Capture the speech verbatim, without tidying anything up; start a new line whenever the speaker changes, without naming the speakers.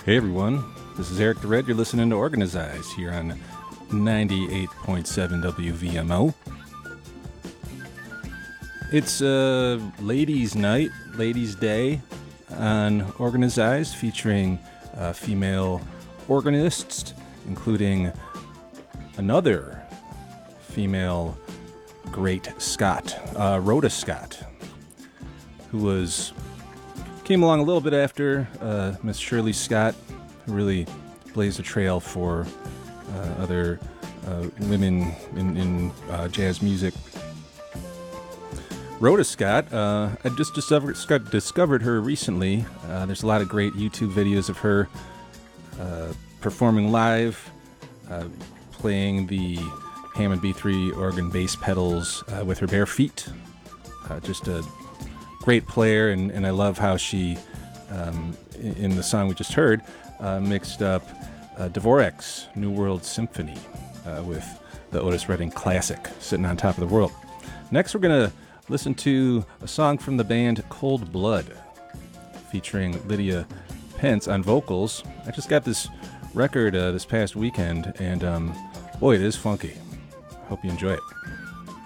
Hey everyone, this is Eric the Red. You're listening to Organize here on ninety-eight point seven W V M O. It's a ladies' night, ladies' day on Organize, featuring uh, female organists, including another female great Scott, uh, Rhoda Scott, who was came along a little bit after uh, Miss Shirley Scott, who really blazed a trail for uh, other uh, women in, in uh, jazz music. Rhoda Scott, uh, I just discovered, discovered her recently. Uh, there's a lot of great YouTube videos of her uh, performing live, uh, playing the Hammond B three organ bass pedals uh, with her bare feet. Uh, just a great player, and, and I love how she, um, in, in the song we just heard, uh, mixed up uh, Dvorak's New World Symphony uh, with the Otis Redding classic, Sitting on Top of the World. Next, we're going to listen to a song from the band Cold Blood, featuring Lydia Pence on vocals. I just got this record uh, this past weekend, and um, boy, it is funky. Hope you enjoy it.